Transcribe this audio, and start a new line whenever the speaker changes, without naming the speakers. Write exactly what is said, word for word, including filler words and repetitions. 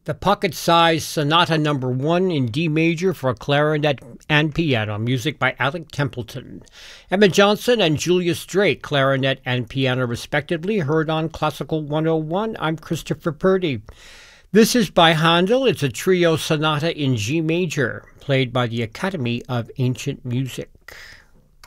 The Pocket-Sized Sonata Number One in D major for clarinet and piano, music by Alec Templeton. Emma Johnson and Julius Drake, clarinet and piano respectively, heard on Classical one oh one. I'm Christopher Purdy. This is by Handel. It's a trio sonata in G major, played by the Academy of Ancient Music.